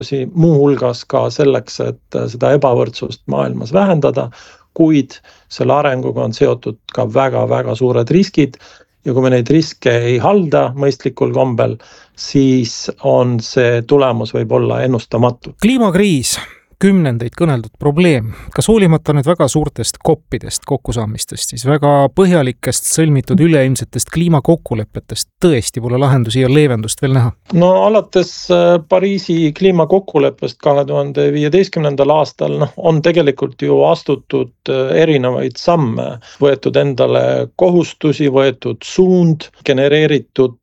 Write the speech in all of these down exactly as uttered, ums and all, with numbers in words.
lahendusi muuhulgas ka selleks, et seda ebavõrdsust maailmas vähendada, kuid selle arenguga on seotud ka väga-väga suured riskid ja kui me neid riske ei halda mõistlikul kombel, siis on see tulemus võib olla ennustamatu. Kliimakriis, kümnendeid kõneldud probleem, kas hoolimata nüüd väga suurtest koppidest, kokkusaamistest, siis väga põhjalikest sõlmitud üleilmsetest kliimakokkulepetest tõesti pole lahendusi ja leevendust veel näha? No alates Pariisi kliimakokkuleppest kahe tuhande viieteistkümnendal aastal no, on tegelikult ju astutud erinevaid samme, võetud endale kohustusi, võetud suund, genereeritud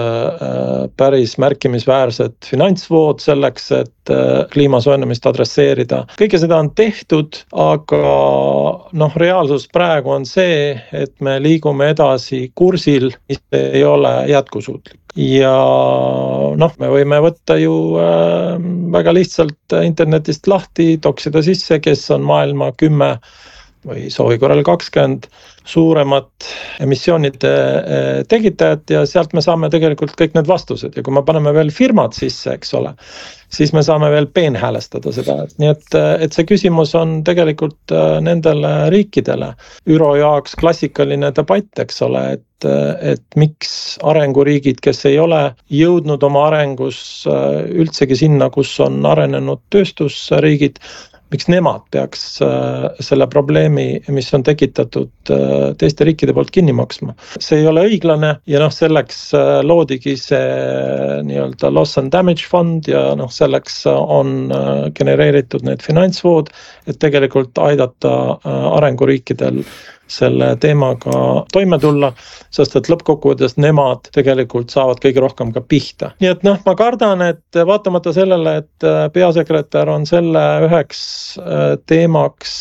äh, päris märkimisväärset finantsvood selleks, et kliima soojenemist adresseerida. Kõike seda on tehtud, aga noh, reaalsus praegu on see, et me liigume edasi kursil, mis ei ole jätkusuutlik. Ja noh, me võime võtta ju äh, väga lihtsalt internetist lahti, toksida sisse, kes on maailma kümme või soovi korral kakskümmend suuremat emissioonide tegitajat ja sealt me saame tegelikult kõik need vastused ja kui me paneme veel firmad sisse, eks ole, siis me saame veel peenhäälestada seda. Nii et, et see küsimus on tegelikult nendele riikidele. Üro jaoks klassikaline debatt, eks ole, et, et miks arenguriigid, kes ei ole jõudnud oma arengus üldsegi sinna, kus on arenenud tööstusriigid, miks nemad peaks selle probleemi, mis on tekitatud teiste riikide poolt kinni maksma. See ei ole õiglane ja noh, selleks loodigi see nii-öelda loss and damage fund ja noh, selleks on genereeritud need finantsvood, et tegelikult aidata arenguriikidel selle teemaga toime tulla, sest et lõppkokkuvõttes nemad tegelikult saavad kõige rohkem ka pihta. Nii et noh, ma kardan, et vaatamata sellele, et peasekretär on selle üheks teemaks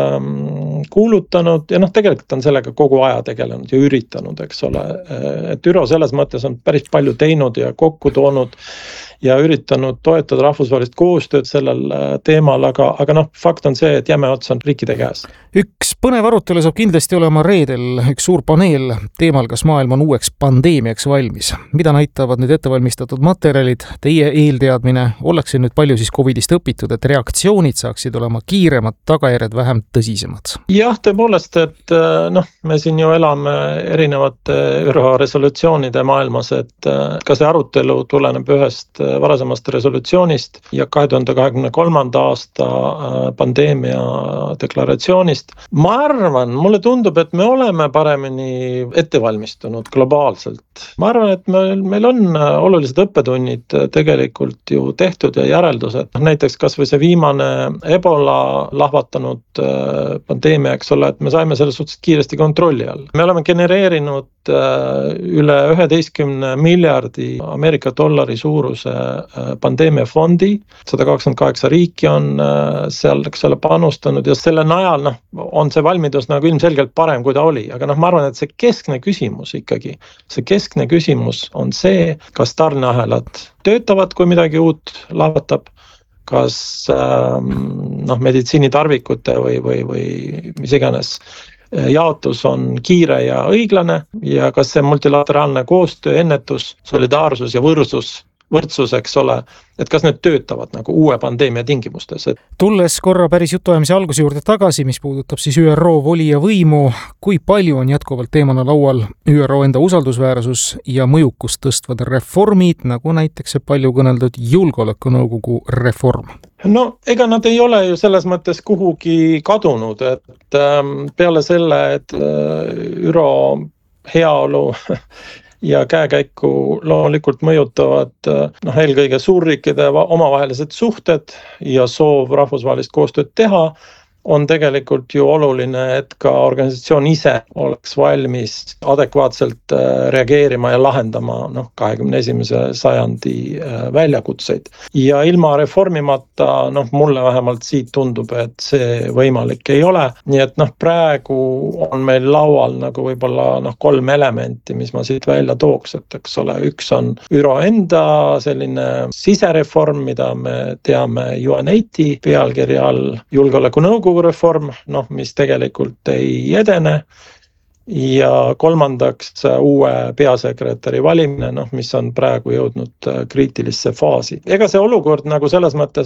kuulutanud ja noh, tegelikult on sellega kogu aja tegelenud ja üritanud, eks ole. Et Üro selles mõttes on päris palju teinud ja kokku toonud ja üritanud toetada rahvusvahelist koostööd sellel teemal, aga, aga noh, fakt on see, et jäme ots on riikide käes. Üks põnev arutelu saab kindlasti olema reedel üks suur paneel teemal, kas maailm on uueks pandeemiaks valmis. Mida näitavad nüüd ettevalmistatud materjalid, teie eelteadmine, ollakse nüüd palju siis covidist õpitud, et reaktsioonid saaksid olema kiiremad, tagajärjed vähem tõsisemad? Jah, tõepoolest, et noh, me siin ju elame erinevate ÜRO resolutsioonide maailmas, et ka see arutelu tuleneb ühest varasemast resolutsioonist ja kahe tuhande kahekümne kolmanda aasta pandeemia deklaratsioonist. Ma arvan, mulle tundub, et me oleme paremini ettevalmistunud globaalselt. Ma arvan, et meil, meil on olulised õppetunnid tegelikult ju tehtud ja järeldused. Näiteks kas või see viimane Ebola lahvatanud pandeemia, eks ole, et me saime selle suhteliselt kiiresti kontrolli all. Me oleme genereerinud üle üheteistkümne miljardi Ameerika dollari suuruse pandeemiafondi, sada kakskümmend kaheksa riiki on seal, eks ole, panustanud ja selle najal noh, on see valmidus nagu ilmselgelt parem, kui ta oli, aga noh, ma arvan, et see keskne küsimus ikkagi, see keskne küsimus on see, kas tarneahelad töötavad, kui midagi uut lahvatab, kas noh, meditsiinitarvikute või, või, või mis iganes jaotus on kiire ja õiglane ja kas see multilateraalne koostöö, ennetus, solidaarsus ja võrdsus, võrdsus, eks ole, et kas need töötavad nagu uue pandeemia tingimustes. Tulles korra päris jutuajamise alguse juurde tagasi, mis puudutab siis ÜRO voli ja võimu, kui palju on jätkuvalt teemana laual ÜRO enda usaldusväärsus ja mõjukust tõstvad reformid, nagu näiteks see palju kõneldud julgeolekunõukogu reform? No ega nad ei ole ju selles mõttes kuhugi kadunud, et peale selle, et ÜRO heaolu ja käekäiku loomulikult mõjutavad noh, eelkõige suurriikide omavahelised suhted ja soov rahvusvahelist koostööd teha, on tegelikult ju oluline, et ka organisatsioon ise oleks valmis adekvaatselt reageerima ja lahendama noh, kahekümne esimese sajandi väljakutseid. Ja ilma reformimata, noh, mulle vähemalt siit tundub, et see võimalik ei ole. Nii et noh, praegu on meil laual nagu võib-olla noh, kolm elementi, mis ma siit välja tooks, et eks ole, üks on ÜRO enda selline sisereform, mida me teame U N eighty pealkirja all julgeolekunõukogu reform, noh, mis tegelikult ei edene. ja kolmandaks uue peasekretäri valimine, noh, mis on praegu jõudnud kriitilisse faasi. Ega see olukord nagu selles mõttes